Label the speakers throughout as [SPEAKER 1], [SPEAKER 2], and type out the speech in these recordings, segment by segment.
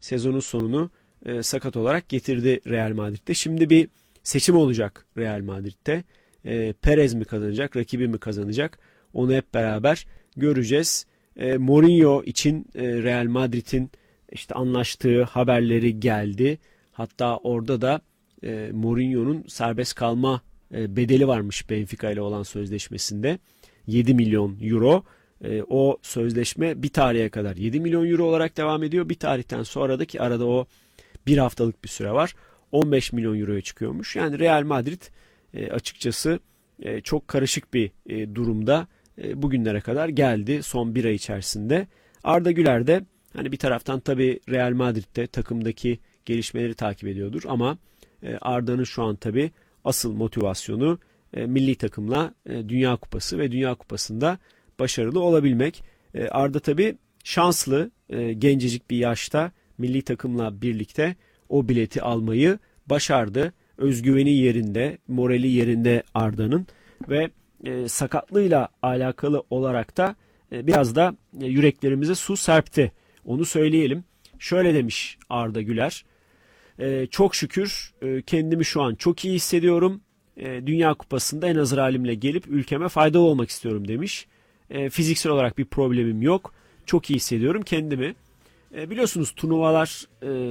[SPEAKER 1] sezonun sonunu sakat olarak getirdi Real Madrid'de. Şimdi bir seçim olacak Real Madrid'de. Perez mi kazanacak, rakibi mi kazanacak? Onu hep beraber göreceğiz. Mourinho için Real Madrid'in işte anlaştığı haberleri geldi. Hatta orada da Mourinho'nun serbest kalma bedeli varmış Benfica ile olan sözleşmesinde. 7 milyon euro. O sözleşme bir tarihe kadar 7 milyon euro olarak devam ediyor. Bir tarihten sonra da, ki arada o bir haftalık bir süre var, 15 milyon euroya çıkıyormuş. Yani Real Madrid açıkçası çok karışık bir durumda bugünlere kadar geldi son bir ay içerisinde. Arda Güler de hani bir taraftan tabii Real Madrid'de takımdaki gelişmeleri takip ediyordur ama Arda'nın şu an tabii asıl motivasyonu milli takımla Dünya Kupası ve Dünya Kupası'nda başarılı olabilmek. Arda tabii şanslı, gencecik bir yaşta milli takımla birlikte o bileti almayı başardı. Özgüveni yerinde, morali yerinde Arda'nın ve sakatlığıyla alakalı olarak da biraz da yüreklerimize su serpti. Onu söyleyelim. Şöyle demiş Arda Güler. Çok şükür kendimi şu an çok iyi hissediyorum. Dünya Kupası'nda en hazır halimle gelip ülkeme faydalı olmak istiyorum demiş. Fiziksel olarak bir problemim yok. Çok iyi hissediyorum kendimi. Biliyorsunuz turnuvalar,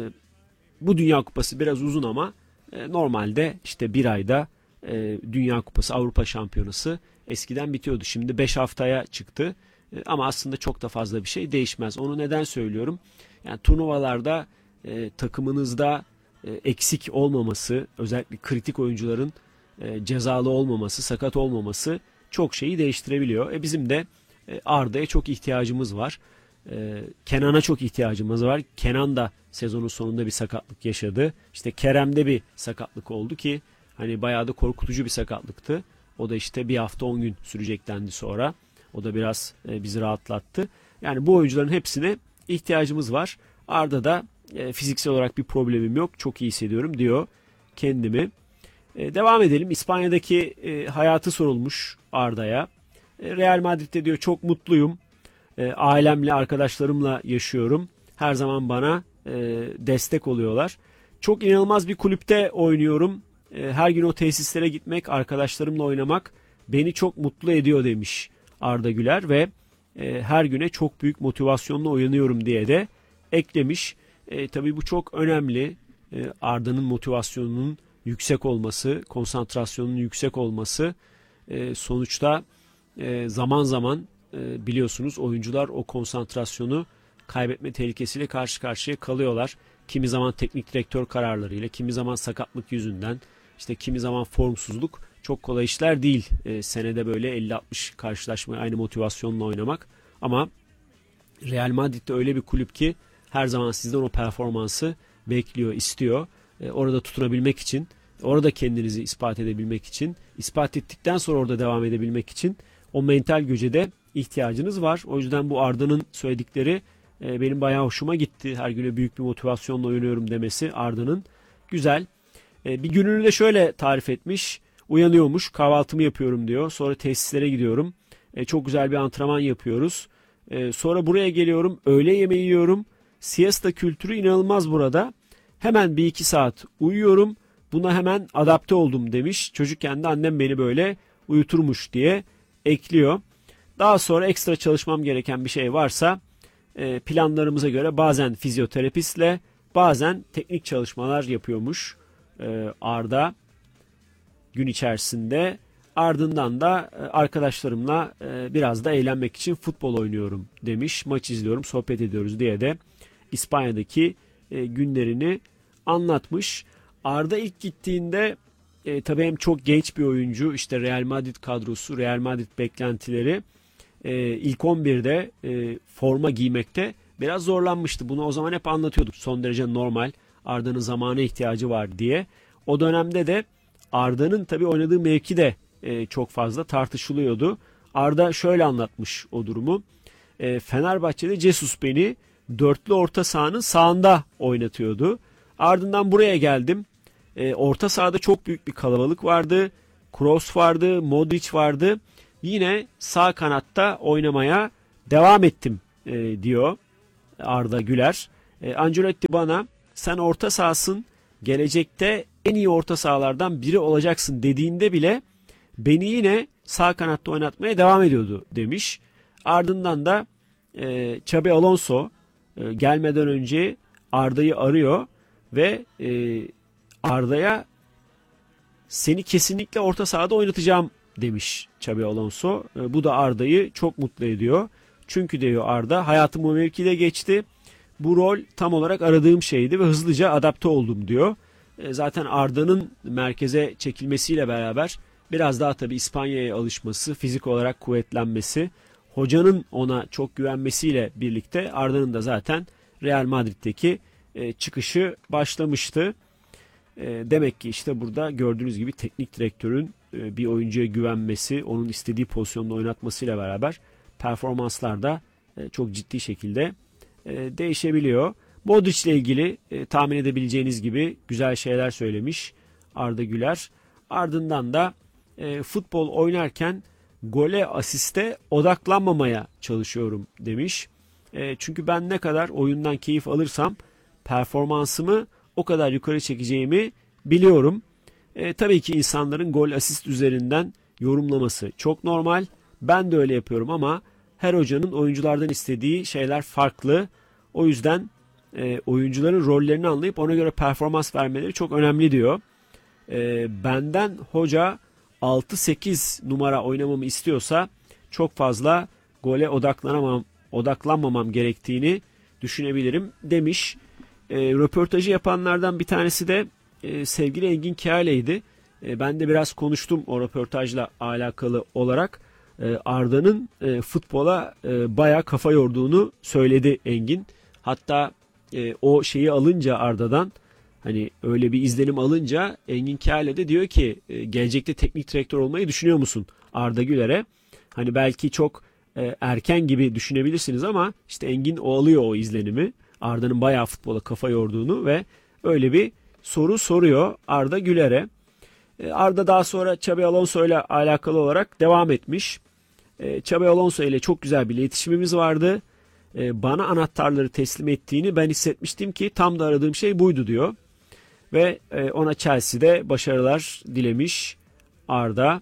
[SPEAKER 1] bu Dünya Kupası biraz uzun ama normalde işte bir ayda Dünya Kupası, Avrupa Şampiyonası eskiden bitiyordu. Şimdi 5 haftaya çıktı. Ama aslında çok da fazla bir şey değişmez. Onu neden söylüyorum? Yani turnuvalarda takımınızda eksik olmaması, özellikle kritik oyuncuların cezalı olmaması, sakat olmaması çok şeyi değiştirebiliyor. Bizim de Arda'ya çok ihtiyacımız var. Kenan'a çok ihtiyacımız var. Kenan da sezonun sonunda bir sakatlık yaşadı. İşte Kerem'de bir sakatlık oldu ki hani bayağı da korkutucu bir sakatlıktı. O da işte bir hafta 10 gün sürecek dendi sonra. O da biraz bizi rahatlattı. Yani bu oyuncuların hepsine ihtiyacımız var. Arda da fiziksel olarak bir problemim yok, çok iyi hissediyorum diyor kendimi. Devam edelim. İspanya'daki hayatı sorulmuş Arda'ya. Real Madrid'de diyor çok mutluyum. Ailemle, arkadaşlarımla yaşıyorum. Her zaman bana destek oluyorlar. Çok inanılmaz bir kulüpte oynuyorum. Her gün o tesislere gitmek, arkadaşlarımla oynamak beni çok mutlu ediyor demiş Arda Güler ve her güne çok büyük motivasyonla uyanıyorum diye de eklemiş. Tabii bu çok önemli. Arda'nın motivasyonunun yüksek olması, konsantrasyonunun yüksek olması. Sonuçta zaman zaman biliyorsunuz oyuncular o konsantrasyonu kaybetme tehlikesiyle karşı karşıya kalıyorlar. Kimi zaman teknik direktör kararlarıyla, kimi zaman sakatlık yüzünden, işte kimi zaman formsuzluk. Çok kolay işler değil. Senede böyle 50-60 karşılaşmayı aynı motivasyonla oynamak. Ama Real Madrid de öyle bir kulüp ki her zaman sizden o performansı bekliyor, istiyor. Orada tutunabilmek için, orada kendinizi ispat edebilmek için, ispat ettikten sonra orada devam edebilmek için o mental güce de ihtiyacınız var. O yüzden bu Arda'nın söyledikleri benim bayağı hoşuma gitti. Her güne büyük bir motivasyonla oynuyorum demesi Arda'nın. Güzel. Bir gününü de şöyle tarif etmiş. Uyanıyormuş, kahvaltımı yapıyorum diyor. Sonra tesislere gidiyorum. Çok güzel bir antrenman yapıyoruz. Sonra buraya geliyorum, öğle yemeği yiyorum. Siesta kültürü inanılmaz burada. Hemen bir iki saat uyuyorum. Buna hemen adapte oldum demiş. Çocukken de annem beni böyle uyuturmuş diye ekliyor. Daha sonra ekstra çalışmam gereken bir şey varsa planlarımıza göre bazen fizyoterapistle, bazen teknik çalışmalar yapıyormuş Arda gün içerisinde. Ardından da arkadaşlarımla biraz da eğlenmek için futbol oynuyorum demiş. Maç izliyorum, sohbet ediyoruz diye de İspanya'daki günlerini anlatmış. Arda ilk gittiğinde tabii hem çok genç bir oyuncu, işte Real Madrid kadrosu, Real Madrid beklentileri, ilk 11'de forma giymekte biraz zorlanmıştı. Bunu o zaman hep anlatıyorduk. Son derece normal. Arda'nın zamana ihtiyacı var diye. O dönemde de Arda'nın tabii oynadığı mevki de çok fazla tartışılıyordu. Arda şöyle anlatmış o durumu. Fenerbahçe'de Jesus beni dörtlü orta sahanın sağında oynatıyordu. Ardından buraya geldim. Orta sahada çok büyük bir kalabalık vardı. Kroos vardı, Modric vardı. Yine sağ kanatta oynamaya devam ettim diyor Arda Güler. Ancelotti bana sen orta sahasın, gelecekte en iyi orta sahalardan biri olacaksın dediğinde bile beni yine sağ kanatta oynatmaya devam ediyordu demiş. Ardından da Xabi Alonso gelmeden önce Arda'yı arıyor ve Arda'ya seni kesinlikle orta sahada oynatacağım demiş Xabi Alonso. Bu da Arda'yı çok mutlu ediyor. Çünkü diyor Arda, hayatım o mevkide geçti. Bu rol tam olarak aradığım şeydi ve hızlıca adapte oldum diyor. Zaten Arda'nın merkeze çekilmesiyle beraber biraz daha tabii İspanya'ya alışması, fizik olarak kuvvetlenmesi, hocanın ona çok güvenmesiyle birlikte Arda'nın da zaten Real Madrid'deki çıkışı başlamıştı. Demek ki işte burada gördüğünüz gibi teknik direktörün bir oyuncuya güvenmesi, onun istediği pozisyonda oynatmasıyla beraber performanslar da çok ciddi şekilde değişebiliyor. Modric ile ilgili tahmin edebileceğiniz gibi güzel şeyler söylemiş Arda Güler. Ardından da futbol oynarken gole, asiste odaklanmamaya çalışıyorum demiş. Çünkü ben ne kadar oyundan keyif alırsam performansımı o kadar yukarı çekeceğimi biliyorum. Tabii ki insanların gol, asist üzerinden yorumlaması çok normal. Ben de öyle yapıyorum ama her hocanın oyunculardan istediği şeyler farklı. O yüzden oyuncuların rollerini anlayıp ona göre performans vermeleri çok önemli diyor. Benden hoca 6-8 numara oynamamı istiyorsa çok fazla gole odaklanmamam gerektiğini düşünebilirim demiş. Röportajı yapanlardan bir tanesi de sevgili Engin Kâle'ydi. Ben de biraz konuştum o röportajla alakalı olarak. Arda'nın futbola bayağı kafa yorduğunu söyledi Engin. Hatta o şeyi alınca Arda'dan, hani öyle bir izlenim alınca Engin Kâle de diyor ki gelecekte teknik direktör olmayı düşünüyor musun Arda Güler'e? Hani belki çok erken gibi düşünebilirsiniz ama işte Engin o alıyor o izlenimi. Arda'nın bayağı futbola kafa yorduğunu ve öyle bir soru soruyor Arda Güler'e. Arda daha sonra Xabi Alonso ile alakalı olarak devam etmiş. Xabi Alonso ile çok güzel bir iletişimimiz vardı. Bana anahtarları teslim ettiğini ben hissetmiştim ki tam da aradığım şey buydu diyor. Ve ona Chelsea'de başarılar dilemiş Arda.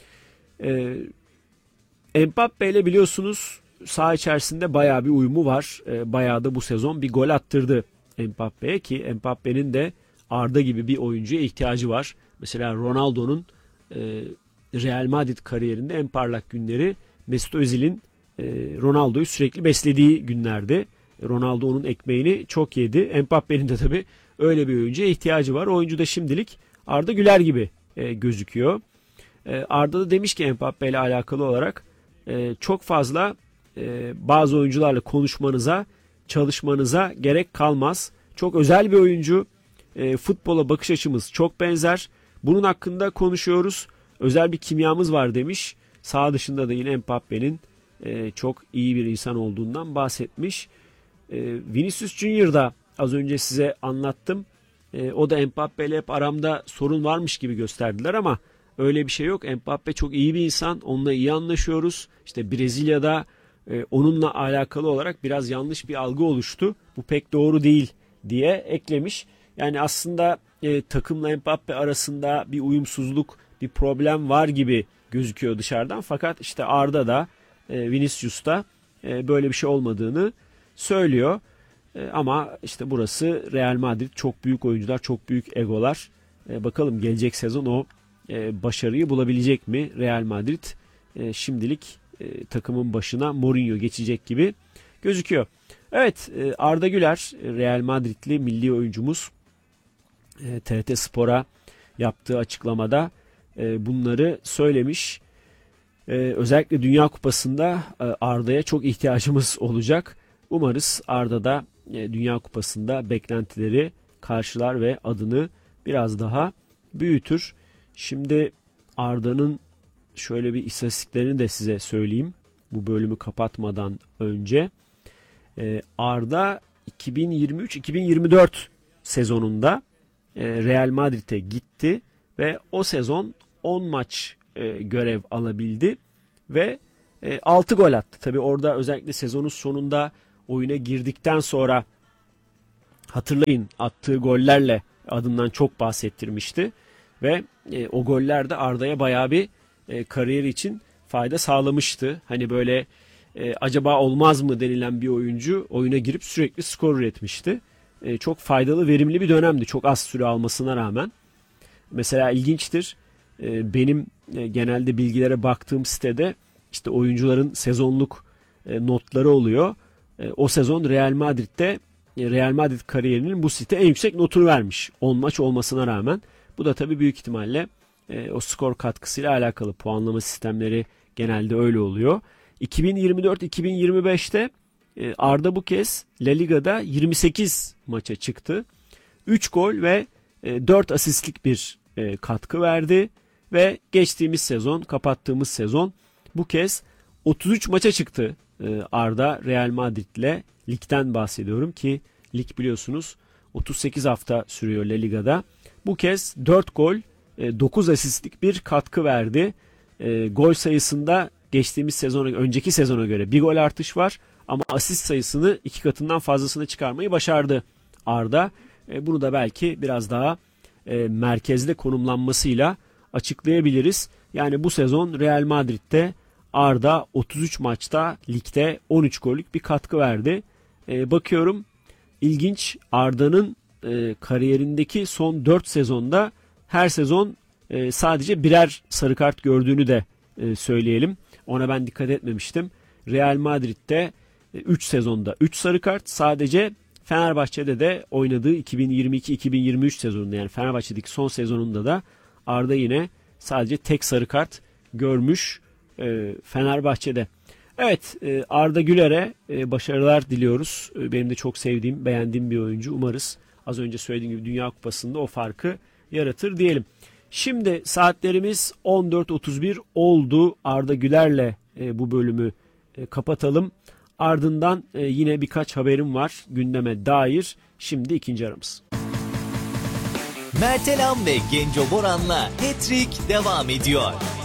[SPEAKER 1] Mbappe ile biliyorsunuz saha içerisinde bayağı bir uyumu var. Bayağı da bu sezon bir gol attırdı Mbappe'ye ki Mbappe'nin de Arda gibi bir oyuncuya ihtiyacı var. Mesela Ronaldo'nun Real Madrid kariyerinde en parlak günleri Mesut Özil'in Ronaldo'yu sürekli beslediği günlerdi. Ronaldo onun ekmeğini çok yedi. Mbappe'nin de tabii öyle bir oyuncuya ihtiyacı var. O oyuncu da şimdilik Arda Güler gibi gözüküyor. Arda da demiş ki Mbappe ile alakalı olarak çok fazla bazı oyuncularla konuşmanıza, çalışmanıza gerek kalmaz. Çok özel bir oyuncu. Futbola bakış açımız çok benzer. Bunun hakkında konuşuyoruz. Özel bir kimyamız var demiş. Sağ dışında da yine Mbappe'nin çok iyi bir insan olduğundan bahsetmiş. Vinicius Junior da az önce size anlattım. O da Mbappe ile hep aramda sorun varmış gibi gösterdiler ama öyle bir şey yok. Mbappe çok iyi bir insan. Onunla iyi anlaşıyoruz. İşte Brezilya'da onunla alakalı olarak biraz yanlış bir algı oluştu. Bu pek doğru değil diye eklemiş. Yani aslında takımla Mbappe arasında bir uyumsuzluk, bir problem var gibi gözüküyor dışarıdan. Fakat işte Arda da Vinicius da böyle bir şey olmadığını söylüyor. Ama işte burası Real Madrid, çok büyük oyuncular, çok büyük egolar. Bakalım gelecek sezon o başarıyı bulabilecek mi Real Madrid? Şimdilik takımın başına Mourinho geçecek gibi gözüküyor. Evet, Arda Güler, Real Madridli milli oyuncumuz, TRT Spor'a yaptığı açıklamada bunları söylemiş. Özellikle Dünya Kupası'nda Arda'ya çok ihtiyacımız olacak. Umarız Arda da Dünya Kupası'nda beklentileri karşılar ve adını biraz daha büyütür. Şimdi Arda'nın şöyle bir istatistiklerini de size söyleyeyim bu bölümü kapatmadan önce. Arda 2023-2024 sezonunda Real Madrid'e gitti ve o sezon 10 maç görev alabildi ve 6 gol attı. Tabi orada özellikle sezonun sonunda oyuna girdikten sonra hatırlayın attığı gollerle adından çok bahsettirmişti ve o goller de Arda'ya bayağı bir kariyeri için fayda sağlamıştı. Hani böyle acaba olmaz mı denilen bir oyuncu oyuna girip sürekli skor üretmişti. Çok faydalı, verimli bir dönemdi çok az süre almasına rağmen. Mesela ilginçtir. Benim genelde bilgilere baktığım sitede işte oyuncuların sezonluk notları oluyor. O sezon Real Madrid'de Real Madrid kariyerinin bu site en yüksek notunu vermiş. 10 maç olmasına rağmen. Bu da tabii büyük ihtimalle o skor katkısıyla alakalı. Puanlama sistemleri genelde öyle oluyor. 2024-2025'te Arda bu kez La Liga'da 28 maça çıktı. 3 gol ve 4 asistlik bir katkı verdi. Ve geçtiğimiz sezon, kapattığımız sezon bu kez 33 maça çıktı Arda Real Madrid'le. Ligden bahsediyorum ki lig biliyorsunuz 38 hafta sürüyor La Liga'da. Bu kez 4 gol, 9 asistlik bir katkı verdi. Gol sayısında geçtiğimiz sezona, önceki sezona göre bir gol artış var. Ama asist sayısını 2 katından fazlasını çıkarmayı başardı Arda. Bunu da belki biraz daha merkezde konumlanmasıyla açıklayabiliriz. Yani bu sezon Real Madrid'de Arda 33 maçta ligde 13 gollük bir katkı verdi. Bakıyorum ilginç, Arda'nın kariyerindeki son 4 sezonda her sezon sadece birer sarı kart gördüğünü de söyleyelim. Ona ben dikkat etmemiştim. Real Madrid'de 3 sezonda 3 sarı kart, sadece Fenerbahçe'de de oynadığı 2022-2023 sezonunda, yani Fenerbahçe'deki son sezonunda da Arda yine sadece tek sarı kart görmüş Fenerbahçe'de. Evet, Arda Güler'e başarılar diliyoruz. Benim de çok sevdiğim, beğendiğim bir oyuncu. Umarız az önce söylediğim gibi Dünya Kupası'nda o farkı yaratır diyelim. Şimdi saatlerimiz 14.31 oldu. Arda Güler'le bu bölümü kapatalım. Ardından yine birkaç haberim var gündeme dair. Şimdi ikinci aramız.
[SPEAKER 2] Mert Elam ve Genco Boran'la Hat-Trick devam ediyor.